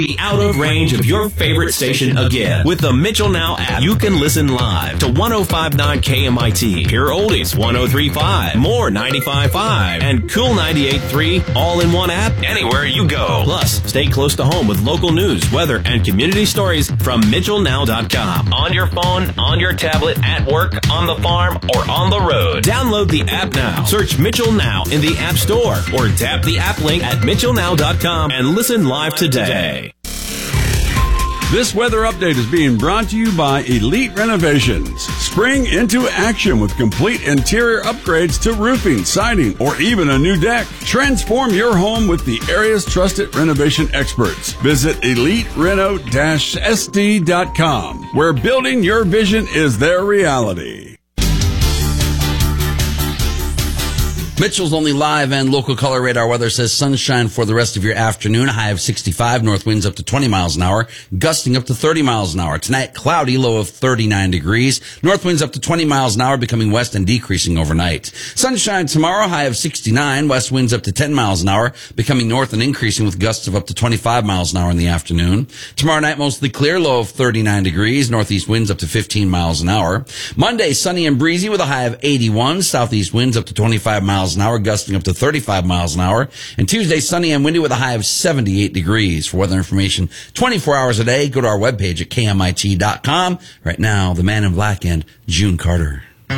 Be out of range of your favorite station again. With the Mitchell Now app, you can listen live to 105.9 KMIT, Pure Oldies 103.5, More 95.5, and Cool 98.3, all in one app, anywhere you go. Plus, stay close to home with local news, weather, and community stories from MitchellNow.com. On your phone, on your tablet, at work, on the farm, or on the road. Download the app now. Search Mitchell Now in the App Store, or tap the app link at MitchellNow.com and listen live today. This weather update is being brought to you by Elite Renovations. Spring into action with complete interior upgrades to roofing, siding, or even a new deck. Transform your home with the area's trusted renovation experts. Visit EliteReno-SD.com, where building your vision is their reality. Mitchell's only live and local color radar weather says sunshine for the rest of your afternoon. A high of 65, north winds up to 20 miles an hour, gusting up to 30 miles an hour. Tonight, cloudy, low of 39 degrees. North winds up to 20 miles an hour, becoming west and decreasing overnight. Sunshine tomorrow, high of 69, west winds up to 10 miles an hour, becoming north and increasing with gusts of up to 25 miles an hour in the afternoon. Tomorrow night, mostly clear, low of 39 degrees. Northeast winds up to 15 miles an hour. Monday, sunny and breezy with a high of 81, southeast winds up to 25 miles an hour, gusting up to 35 miles an hour. And Tuesday, sunny and windy with a high of 78 degrees. For weather information 24 hours a day, go to our webpage at KMIT.com. Right now, the Man in Black and June Carter.